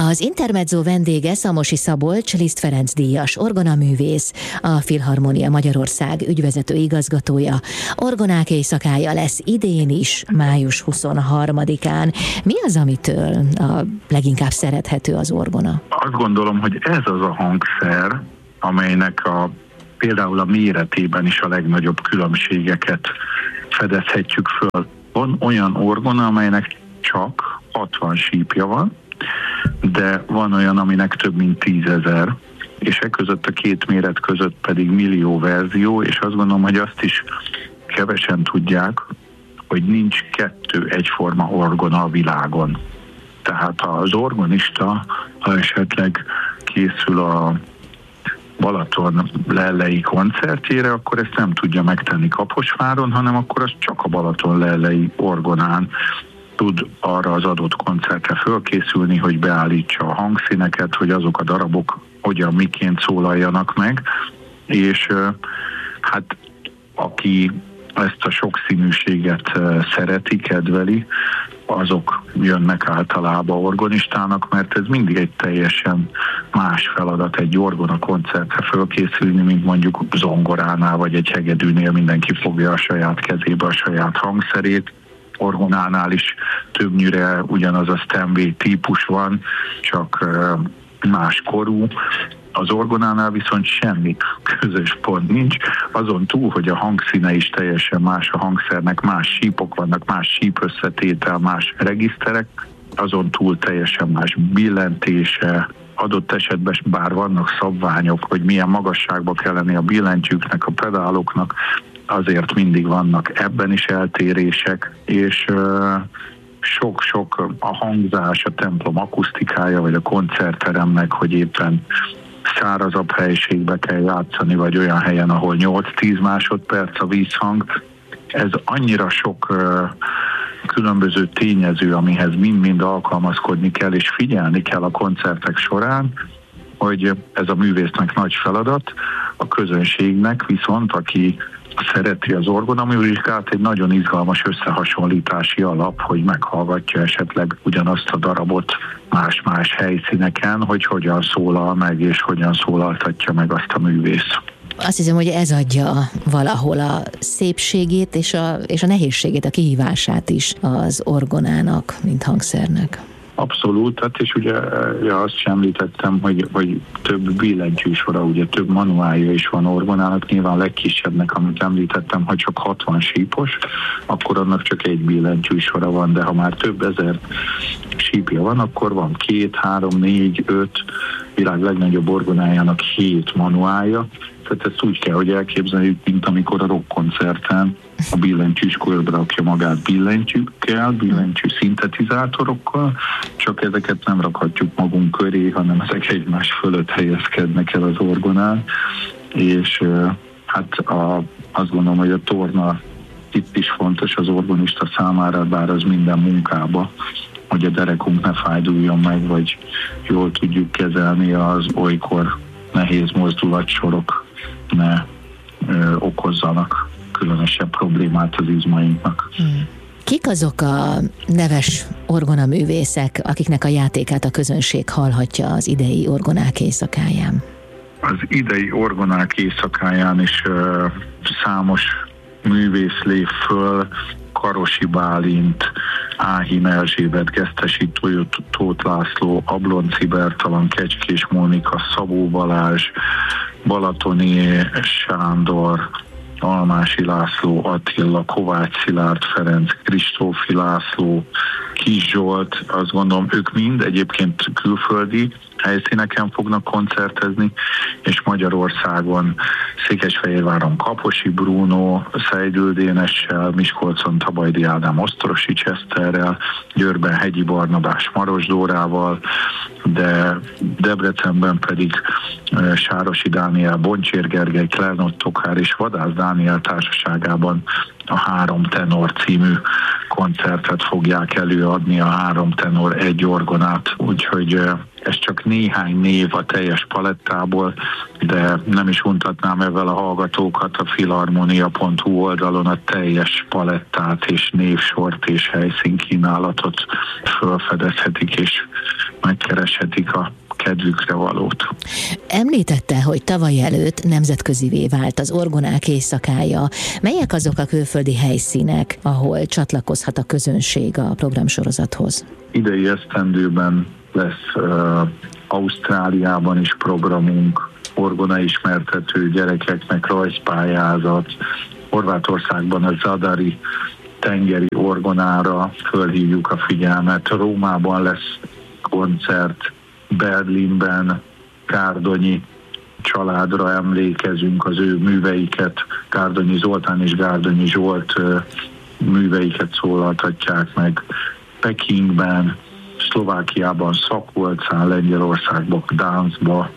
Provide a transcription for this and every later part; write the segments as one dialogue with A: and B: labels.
A: Az Intermezzo vendége Szamosi Szabolcs, Liszt Ferenc díjas orgonaművész, a Filharmonia Magyarország ügyvezető igazgatója. Orgonák éjszakája lesz idén is, május 23-án. Mi az, amitől a leginkább szerethető az orgona?
B: Azt gondolom, hogy ez az a hangszer, amelynek például a méretében is a legnagyobb különbségeket fedezhetjük föl. Van olyan orgona, amelynek csak 60 sípja van, de van olyan, aminek több mint 10 000, és között a két méret között pedig millió verzió, és azt gondolom, hogy azt is kevesen tudják, hogy nincs kettő egyforma orgona a világon. Tehát az organista, ha esetleg készül a Balaton lellei koncertjére, akkor ezt nem tudja megtenni Kaposváron, hanem akkor az csak a Balaton lellei orgonán tud arra az adott koncertre fölkészülni, hogy beállítsa a hangszíneket, hogy azok a darabok hogyan, miként szólaljanak meg, és hát aki ezt a sokszínűséget szereti, kedveli, azok jönnek általában organistának, mert ez mindig egy teljesen más feladat egy orgona koncertre fölkészülni, mint mondjuk zongoránál vagy egy hegedűnél mindenki fogja a saját kezébe a saját hangszerét. Orgonánál is többnyire ugyanaz a Steinway típus van, csak más korú. Az orgonánál viszont semmi közös pont nincs, azon túl, hogy a hangszíne is teljesen más a hangszernek, más sípok vannak, más sípösszetétel, más regiszterek, azon túl teljesen más billentése, adott esetben bár vannak szabványok, hogy milyen magasságba kell lenni a billentyűknek, a pedáloknak, azért mindig vannak ebben is eltérések, és sok-sok a hangzás, a templom akusztikája, vagy a koncertteremnek, hogy éppen szárazabb helyiségbe kell játszani, vagy olyan helyen, ahol 8-10 másodperc a vízhang. Ez annyira sok különböző tényező, amihez mind-mind alkalmazkodni kell, és figyelni kell a koncertek során, hogy ez a művésznek nagy feladat, a közönségnek viszont, aki szereti az orgonaműzikát, egy nagyon izgalmas összehasonlítási alap, hogy meghallgatja esetleg ugyanazt a darabot más-más helyszíneken, hogy hogyan szólal meg, és hogyan szólaltatja meg azt a művész.
A: Azt hiszem, hogy ez adja valahol a szépségét és a nehézségét, a kihívását is az orgonának, mint hangszernek.
B: Abszolút, hát és ugye azt sem említettem, hogy több billentyűsora, ugye több manuálja is van orgonának, nyilván a legkisebbnek, amit említettem, ha csak 60 sípos, akkor annak csak egy billentyűsora van, de ha már több ezer sípja van, akkor van 2, 3, 4, 5, világ legnagyobb orgonájának 7 manuálja. Tehát ezt úgy kell, hogy elképzeljük, mint amikor a rockkoncerten a billentyűs körbe rakja magát billentyűkkel, billentyű szintetizátorokkal, csak ezeket nem rakhatjuk magunk köré, hanem ezek egymás fölött helyezkednek el az orgonán, és hát azt gondolom, hogy a torna itt is fontos az orgonista számára, bár az minden munkába, hogy a derekunk ne fájduljon meg, vagy jól tudjuk kezelni az olykor nehéz mozdulatsorok, ne okozzanak különösebb problémát az izmainknak.
A: Kik azok a neves orgonaművészek, akiknek a játékát a közönség hallhatja az idei orgonák éjszakáján?
B: Az idei orgonák éjszakáján is számos művész lép föl, Karosi Bálint, Áhín Erzsébet, Gesztesi Tóth László, Ablonci Bertalan, Kecskés Mónika, Szabó Balázs, Balatoni Sándor, Almási László, Attila, Kovács Szilárd Ferenc, Kristófi László, Kis Zsolt, azt gondolom, ők mind egyébként külföldi helyszíneken fognak koncertezni, és Magyarországon Székesfehérváron Kaposi Bruno, Szeidül Dénessel, Miskolcon Tabajdi Ádám Osztorosi Cseszterrel, Győrben Hegyi Barnabás Maros Dórával, de Debrecenben pedig Sárosi Dániel, Boncsér Gergely, Klernott Tokár és Vadász Dániel társaságában a 3 tenor című koncertet fogják előadni, a 3 tenor egy orgonát, úgyhogy ez csak néhány név a teljes palettából, de nem is untatnám ezzel a hallgatókat, a filharmonia.hu oldalon a teljes palettát és névsort és helyszínkínálatot felfedezhetik, és megkereshetik a kedvükre valót.
A: Említette, hogy tavaly előtt nemzetközivé vált az Orgonák éjszakája. Melyek azok a külföldi helyszínek, ahol csatlakozhat a közönség a programsorozathoz?
B: Idei esztendőben lesz Ausztráliában is programunk, orgona ismertető, gyerekeknek rajzpályázat. Horvátországban a Zadari tengeri orgonára fölhívjuk a figyelmet. Rómában lesz koncert, Berlinben Gárdonyi családra emlékezünk, az ő műveiket, Gárdonyi Zoltán és Gárdonyi Zsolt műveiket szólaltatják meg. Pekingben, Szlovákiában, Szakolcán, Lengyelországban, Gdanskban,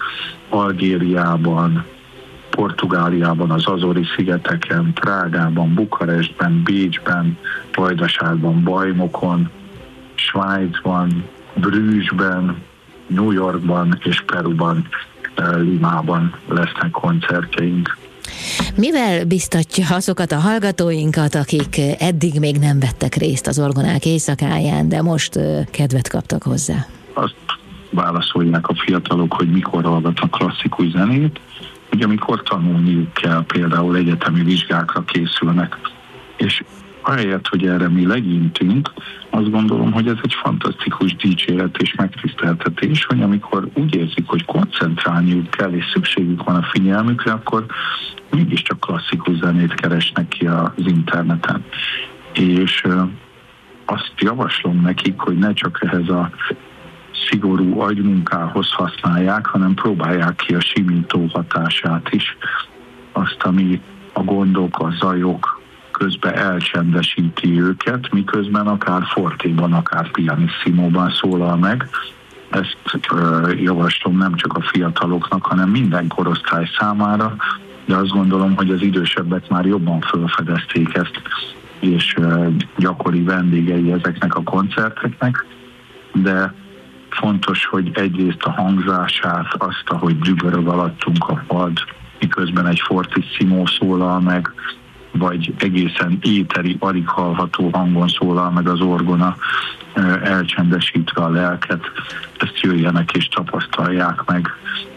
B: Algériában, Portugáliában, az Azori-szigeteken, Prágában, Bukarestben, Bécsben, Vajdaságban, Bajnokon, Svájcban, Brüsszben, New Yorkban és Peruban, Limában lesznek koncertjeink.
A: Mivel biztatja azokat a hallgatóinkat, akik eddig még nem vettek részt az Orgonák éjszakáján, de most kedvet kaptak hozzá?
B: Azt válaszolják a fiatalok, hogy mikor hallgatnak klasszikus zenét, hogy amikor tanulniuk kell, például egyetemi vizsgákra készülnek. És ahelyett, hogy erre mi legyintünk, azt gondolom, hogy ez egy fantasztikus dicséret és megtiszteltetés, hogy amikor úgy érzik, hogy koncentrálniuk kell és szükségük van a figyelmükre, akkor mégiscsak klasszikus zenét keresnek ki az interneten. És azt javaslom nekik, hogy ne csak ehhez a szigorú agymunkához használják, hanem próbálják ki a simító hatását is, azt, ami a gondok, a zajok közben elcsendesíti őket, miközben akár fortéban, akár pianisssimóban szólal meg. Ezt javaslom nem csak a fiataloknak, hanem minden korosztály számára, de azt gondolom, hogy az idősebbek már jobban felfedezték ezt, és gyakori vendégei ezeknek a koncerteknek, de fontos, hogy egyrészt a hangzását, azt, ahogy dübörög alattunk a pad, miközben egy fortissimo szólal meg, vagy egészen éteri, alig hallható hangon szólal meg az orgona, elcsendesítve a lelket, ezt jöjjenek és tapasztalják meg,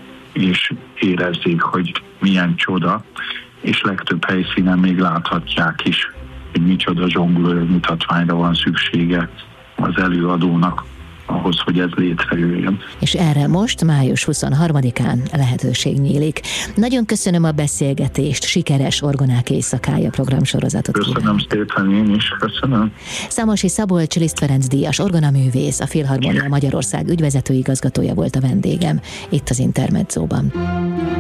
B: és érezzék, hogy milyen csoda, és legtöbb helyszínen még láthatják is, hogy micsoda zsonglőr mutatványra van szüksége az előadónak, ahhoz, hogy ez létrejöjjön.
A: És erre most, május 23-án lehetőség nyílik. Nagyon köszönöm a beszélgetést, sikeres Orgonák éjszakája programsorozatot.
B: Köszönöm szépen, én is köszönöm.
A: Szamosi Szabolcs Liszt Ferenc díjas orgonaművész, a Filharmonia Magyarország ügyvezető igazgatója volt a vendégem itt az Intermedzóban.